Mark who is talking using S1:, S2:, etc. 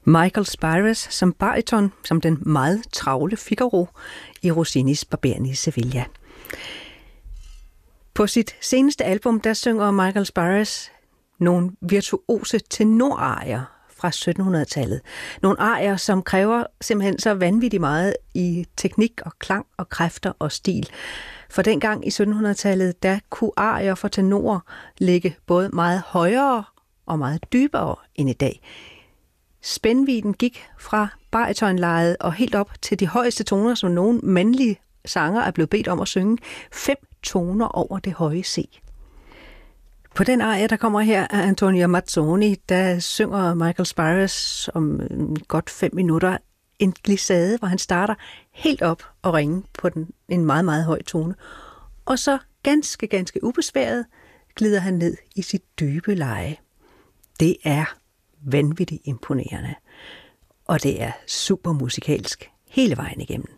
S1: Michael Spyros som bariton, som den meget travle Figaro i Rossinis Barberen i Sevilla. På sit seneste album, der synger Michael Spyros nogle virtuose tenorarier fra 1700-tallet. Nogle arier, som kræver simpelthen så vanvittigt meget i teknik og klang og kræfter og stil. For dengang i 1700-tallet, der kunne arier for tenorer ligge både meget højere og meget dybere end i dag. Spændvidden gik fra baritonlejet og helt op til de højeste toner, som nogle mandlige sanger er blevet bedt om at synge, 5 toner over det høje C. På den arie, der kommer her af Antonio Mazzoni, der synger Michael Spyros om godt 5 minutter en glissade, hvor han starter helt op og ringe på en meget, meget høj tone. Og så ganske ubesværet glider han ned i sit dybe leje. Det er vanvittigt imponerende, og det er super musikalsk hele vejen igennem.